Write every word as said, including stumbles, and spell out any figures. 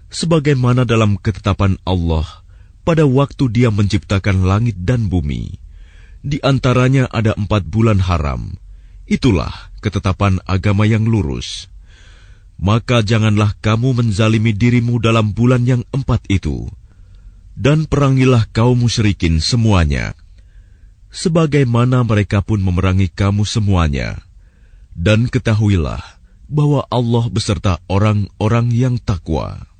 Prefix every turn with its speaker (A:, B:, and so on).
A: sebagaimana dalam ketetapan Allah pada waktu Dia menciptakan langit dan bumi. Di antaranya ada empat bulan haram. Itulah ketetapan agama yang lurus. Maka janganlah kamu menzalimi dirimu dalam bulan yang empat itu, dan perangilah kaum musyrikin semuanya, sebagaimana mereka pun memerangi kamu semuanya. Dan ketahuilah bahwa Allah beserta orang-orang yang takwa.